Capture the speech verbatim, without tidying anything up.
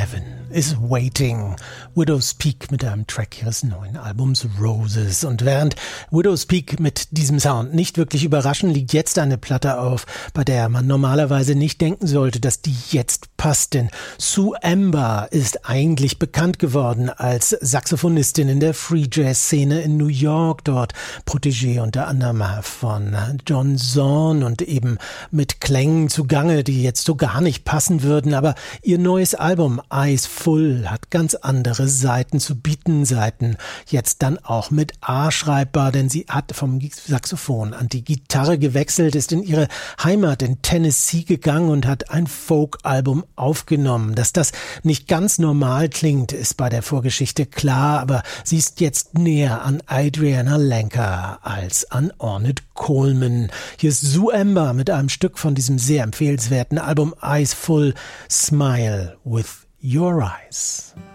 Heaven is Waiting. Widow's Peak mit einem Track ihres neuen Albums Roses. Und während Widow's Peak mit diesem Sound nicht wirklich überraschen, liegt jetzt eine Platte auf, bei der man normalerweise nicht denken sollte, dass die jetzt passt. Denn Sue Amber ist eigentlich bekannt geworden als Saxophonistin in der Free Jazz Szene in New York, dort Protégé unter anderem von John Zorn und eben mit Klängen zugange, die jetzt so gar nicht passen würden. Aber ihr neues Album Eyes Full hat ganz andere Seiten zu bieten, Seiten jetzt dann auch mit A schreibbar, denn sie hat vom Saxophon an die Gitarre gewechselt, ist in ihre Heimat in Tennessee gegangen und hat ein Folk-Album aufgenommen. Dass das nicht ganz normal klingt, ist bei der Vorgeschichte klar, aber sie ist jetzt näher an Adriana Lenker als an Ornette Coleman. Hier ist Sue Amber mit einem Stück von diesem sehr empfehlenswerten Album Eyes Full, Smile with Your Eyes.